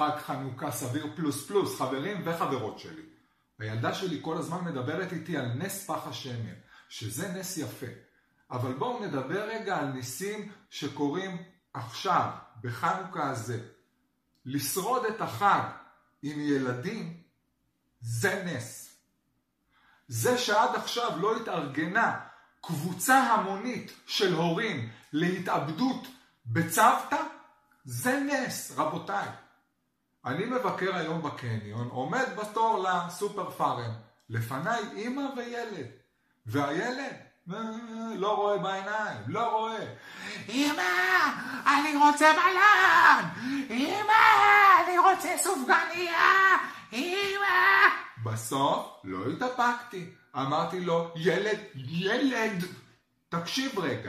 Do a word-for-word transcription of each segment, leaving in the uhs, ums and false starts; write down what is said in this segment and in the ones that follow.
חג חנוכה סביר פלוס פלוס, חברים וחברות שלי. הילדה שלי כל הזמן מדברת איתי על נס פח השמן, שזה נס יפה. אבל בואו נדבר רגע על ניסים שקורים עכשיו, בחנוכה הזה. לשרוד את החג עם ילדים, זה נס. זה שעד עכשיו לא התארגנה קבוצה המונית של הורים להתאבדות בצוותא, זה נס, רבותיי. אני מבקר היום בקניון, עומד בתור לסופר פארם, לפניי אמא וילד, והילד לא רואה בעיניים, לא רואה. אמא, אני רוצה בלון! אמא, אני רוצה סופגניה! אמא! בסוף לא התאפקתי, אמרתי לו, ילד, ילד, תקשיב רגע.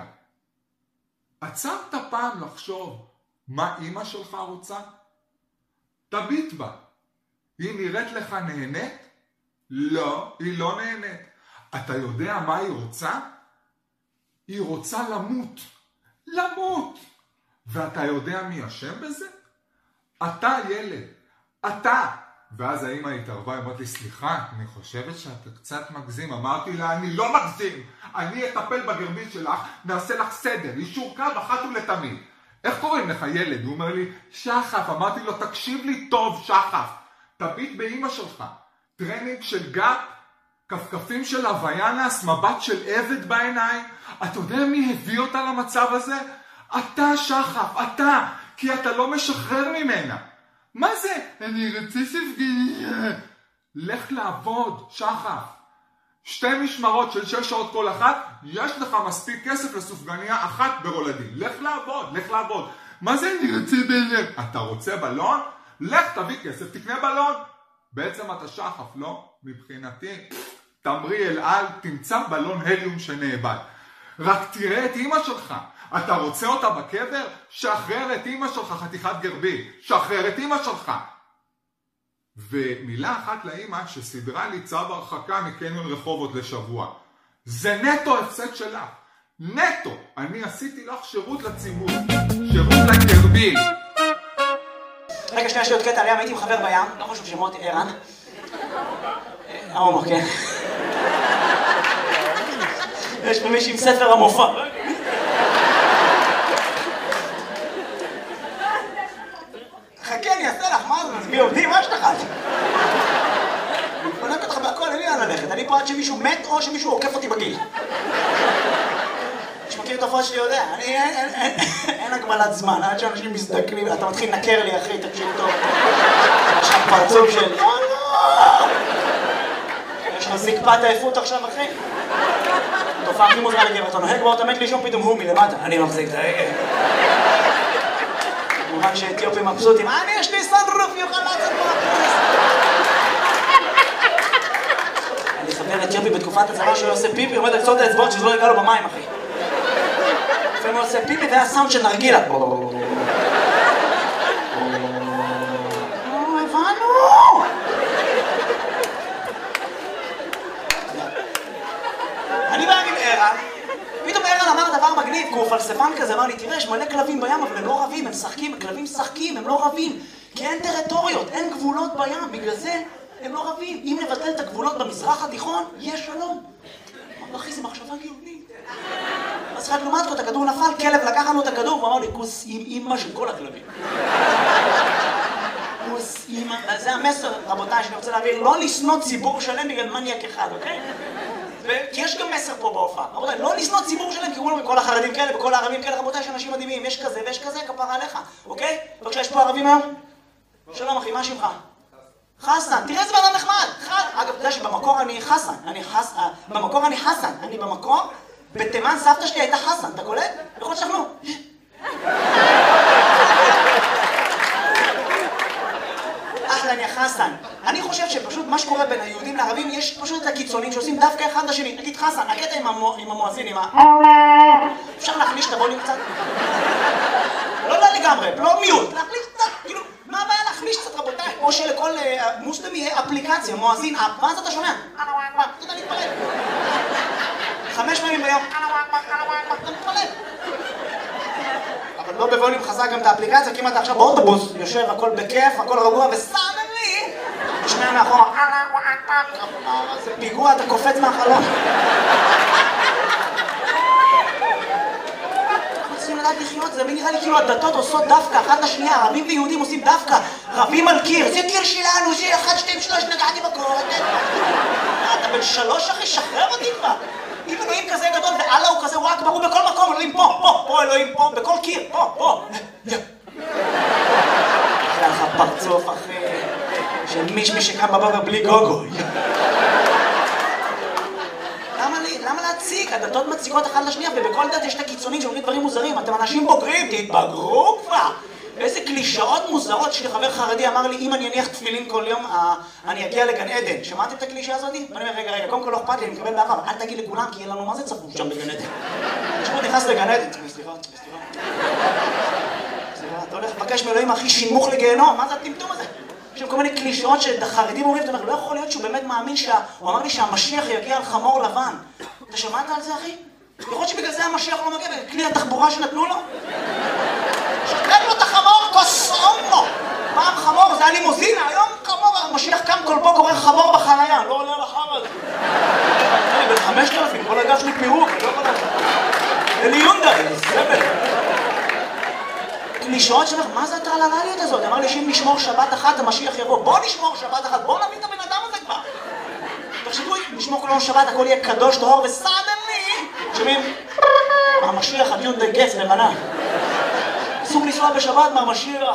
עצרת פעם לחשוב מה אמא שלך רוצה? תביט בה. היא נראית לך נהנית? לא, היא לא נהנית. אתה יודע מה היא רוצה? היא רוצה למות. למות. ואתה יודע מי אשם בזה? אתה ילד. אתה. ואז האמא התערבה, היא אמרת לי, סליחה, אני חושבת שאתה קצת מגזים. אמרתי לה, אני לא מגזים. אני אטפל בגרבית שלך, נעשה לך סדר, אישור קו אחת ולתמיד. איך קוראים לך ילד? הוא אומר לי, שחף. אמרתי לו, תקשיב לי טוב, שחף. תביט באמא שלך. טרנינג של גאפ, כפכפים של הוויאנס, מבט של עבד בעיניים. אתה יודע מי הביא אותה למצב הזה? אתה, שחף, אתה. כי אתה לא משחרר ממנה. מה זה? אני רוצה ספגניה. לך לעבוד, שחף. שתי משמרות של שש שעות כל אחת, יש לך מספיק כסף לסופגניה אחת ברולדין. לך לעבוד, לך לעבוד. מה זה אני רוצה בלון? אתה רוצה בלון? לך תביא כסף, תקנה בלון. בעצם אתה שחף, לא? מבחינתי, תמרי אל על, תמצא בלון הליום שנאבד. רק תראה את אמא שלך. אתה רוצה אותה בקבר? שחרר את אמא שלך, חתיכת גרבי. שחרר את אמא שלך. ומילה אחת לאמא שסדרה לי צו הרחקה מקניון רחובות לשבוע. זה נטו הפסד שלך. נטו. אני עשיתי לך שירות לציבור. שירות לגרביל. רגע, שנייה שיות קטע עליהם, הייתי מחבר בים, לא חשוב שמות, ערן. המומר, כן. יש פה מישהי עם ספר המופע. חכה, אני אעשה לך, מה זה? מי עובדים? מה שתחת? אני חונק אותך בהכל, אין לי לאן ללכת. אני פה עד שמישהו מת או שמישהו עוקף אותי בגיל. שמכיר את הפרט שלי יודע, אני אין הגבלת זמן, עד שאנשים מזדקנים, אתה מתחיל לנקר לי אחי, תקשיב טוב. יש לך פרצוף של... יש לך זקפת העייפות עכשיו אחי? תופעה הכי מוזרה לגבר, אתה נוהג ואתה מת לישון פתאום הוא מלמטה. אני מחזיק את ההגה. כמובן שאתיופים מבסוטים, אני יש לי סנרוף, יוכל לעצת פה הפרס. אני חבר אתיופי בתקופת הצבא שהוא עושה פיפי, עומד על קצות האצבעות שזה לא יגע לו במים אחי. לפעמים הוא עושה פיפי והיה סאונד של נרגילה. הבנו! אני בא עם ערן, פתאום ערן אמר דבר מגניב, כי הוא פלספן כזה, אמר לי, תראה, יש מלא כלבים בים, אבל הם לא רבים, הם משחקים, כלבים משחקים, הם לא רבים, כי אין טריטוריות, אין גבולות בים, בגלל זה הם לא רבים. אם נבטל את הגבולות במזרח התיכון, יש שלום. אמר, אחי, זה מחשבה גאונית. אז רק לעומת זאת, הכדור נפל, כלב לקח לנו את הכדור, ואמר לי, כוס עם אימא של כל הכלבים. כוס אימא, זה המסר, רבותיי, שאני רוצה להעביר, לא לשנוא ציבור שלם בגלל מניאק אחד, אוקיי? כי יש גם מסר פה בהופעה. רבותיי, לא לשנוא ציבור שלם, כי אומרים כל החרדים כאלה וכל הערבים כאלה, רבותיי, יש אנשים מדהימים, יש כזה ויש כזה, כפרה עליך, אוקיי? בבקשה, יש פה ערבים היום? שלום אחי, מה שמך? חסן, תראה איזה בן נחמד. אגב, אתה יודע שבמקור אני חסן, אני חסן, במקור אני חסן, אני במקור, בתימן סבתא שלי הייתה חסן, אתה קולט? יכול להיות שאנחנו... אחלן יא חסן. אני חושב שפשוט מה שקורה בין היהודים לערבים, יש פשוט את הקיצונים שעושים דווקא אחד לשני. נגיד חסן, הקטע עם המואזין, עם ה... אפשר להחליש את הווליום קצת? לא לא לגמרי, לא מיוט, להחליש קצת, כאילו, מה הבעיה להחליש קצת רבותיי? או שלכל מוסלם יהיה אפליקציה, מואזין, ואז אתה שומע, אתה יודע להתפלל. חמש פעמים ביום, אתה מתפלל. אבל לא בווליום חזק גם את האפליקציה, כי אם אתה עכשיו באוטובוס, יושב, הכל בכיף, הכל רגוע, וסאדנלי, תשמע מאחורה, זה פיגוע, אתה קופץ מהחלום. אנחנו צריכים לדעת לחיות, זה נראה לי כאילו הדתות עושות דווקא, אחת לשנייה, ערבים ויהודים עושים דווקא, רבים על קיר, זה קיר שלנו, זה אחד, שתיים, שלוש, נגעתי בקור, אתה בן שלוש אחי, שחרר אותי כבר. אם אלוהים כזה גדול ואללה הוא כזה וואק ברור בכל מקום, אלוהים פה, פה, פה אלוהים פה, בכל קיר, פה, פה. אחלה לך פרצוף אחי, של מישמי שקם בבוקר בלי גוגו. למה להציג? הדתות מציגות אחת לשנייה, ובכל דת יש את הקיצונים שאומרים דברים מוזרים. אתם אנשים בוגרים, תתבגרו כבר! איזה קלישאות מוזרות. שלי חבר חרדי אמר לי, אם אני אניח תפילין כל יום, אני אגיע לגן עדן. שמעתם את הקלישאה הזאת? ואני אומר, רגע, רגע, קודם כל לא אכפת לי, אני מקבל באהבה, אל תגיד לכולם, כי יהיה לנו מה זה צפוף שם בגן עדן. תשמעו, נכנס לגן עדן. סליחה, סליחה. סליחה, אתה הולך לבקש מאלוהים הכי שימוך לגיהנום, מה זה הטמטום הזה? יש שם כל מיני קלישאות שהחרדים אומרים, אתה אומר, לא יכול להיות שהוא באמת מאמין שה... הוא אמר לי שהמשיח יגיע על חמור לבן. אתה שמעת על זה, אחי? יכול להיות שבגלל זה המשיח לא מגיע, בכלי התחבורה שנתנו לו? שתרק לו את החמור, כוסום לו! פעם חמור, זה היה לימוזינה, היום חמור, המשיח קם כל בוקר, קורא חמור בחנייה, לא עולה על החמור הזה. אני בן חמשת אלפים, כל הגב שלי פירוק, לא כל הגב. אלי יונדאי, זבל. קלישאות שלך, מה זה הטרללליות הזאת? אמר לי שאם נשמור שבת אחת, המשיח יבוא. בוא נשמור שבת אחת, בוא נביא את הבן אדם הזה כבר. תחשבו, נשמור כל יום שבת, הכל יהיה קדוש, טהור וסדני. שומעים? המשיח, הדיונדאי גץ, לבנה. אסור לנסוע בשבת מהמשיח.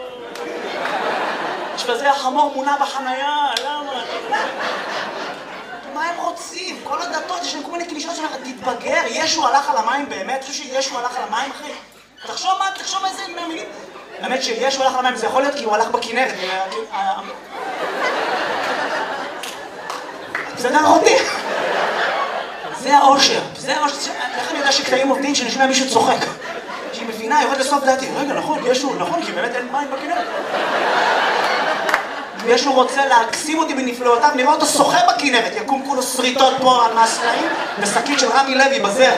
יש בזה החמור מונע בחנייה, למה? מה הם רוצים? כל הדתות, יש להם כל מיני קלישאות שלך, תתבגר, ישו הלך על המים באמת? אתה חושב שישו הלך על המים, אחי? תחשוב מה, תחשוב איזה מילים. האמת שישו הלך על המים, זה יכול להיות כי הוא הלך בכנרת. זה דרך אותי. זה האושר, זה האושר. איך אני יודע שקטעים עובדים שנשמע מישהו צוחק? שהיא מבינה, יורד לסוף דעתי. רגע, נכון, ישו, נכון, כי באמת אין מים בכנרת. וישו רוצה להקסים אותי בנפלאותיו, נראה אותו שוחה בכנרת, יקום כולו שריטות פה על מהסלעים, ושקית של רמי לוי בזר.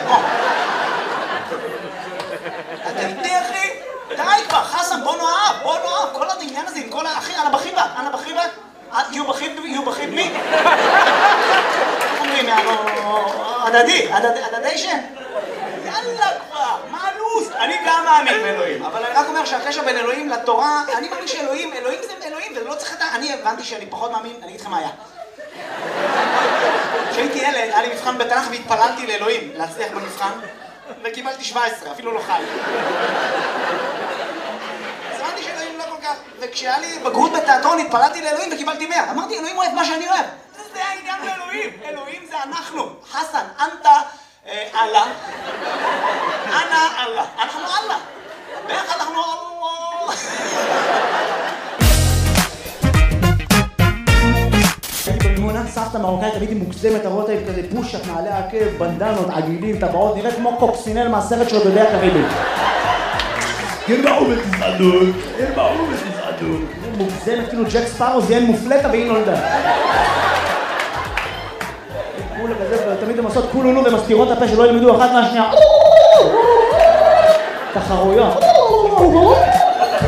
אתה איתי, אחי? די כבר, חסן, בוא נאהב, בוא נאהב. כל העניין הזה עם כל האחי, אנה בחיבה, אנה בחיבה. יהיו בחיב, יהיו בחיב מי? איך אומרים, הדדי, הדדיישן? יאללה כבר, מה הלו"ז? אני גם מאמין באלוהים, אבל אני רק אומר שהקשר בין אלוהים לתורה, אני מאמין שאלוהים, אלוהים זה אלוהים, ולא צריך את ה... אני הבנתי שאני פחות מאמין, אני אגיד לכם מה היה. כשהייתי ילד, היה לי מבחן בתנ"ך והתפללתי לאלוהים להצליח במבחן, וקיבלתי שבע עשרה, אפילו לא חי. אז הבנתי שאלוהים לא כל כך, וכשהיה לי בגרות בתיאטרון התפללתי לאלוהים וקיבלתי מאה. אמרתי, אלוהים אוהב מה שאני אוהב. זה העניין לאלוהים, אלוהים זה אנחנו. חסן, אנטה, אללה. אנא אללה. אנחנו אללה. ביחד אנחנו אללה. הייתי במימונה, סבתא מרוקאית, הייתי מוגזמת, הרואות הייתי כזה פושט, נעלי עקב, בנדנות, עגילים, טבעות, נראית כמו קוקסינל מהסרט של דודי הקריבית. ירבעו ותסעדות, ירבעו ותסעדות. מוגזמת, כאילו ג'ק ספארו זיין מופלטה והיא נולדה. כולה כזה, תמיד הם עושות כולונו ומסתירות את הפה שלא ילמדו אחת מהשנייה. תחרויות.